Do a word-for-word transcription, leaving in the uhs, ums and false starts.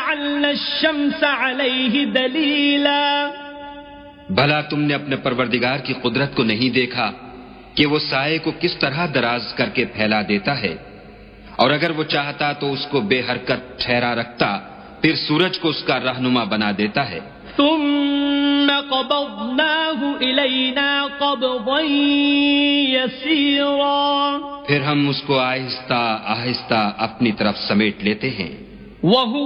जअलना अश-शम्स अलैहि दलीला, भला तुमने अपने परवरदिगार की कुदरत को नहीं देखा कि वो साये को किस तरह दराज करके फैला देता है, और अगर वो चाहता तो उसको बेहरकत ठहरा रखता, फिर सूरज को उसका रहनुमा बना देता है। सुम्मा क़बज़नाहु इलैना क़ब्ज़न यसीरा, फिर हम उसको आहिस्ता आहिस्ता अपनी तरफ समेट लेते हैं। वहु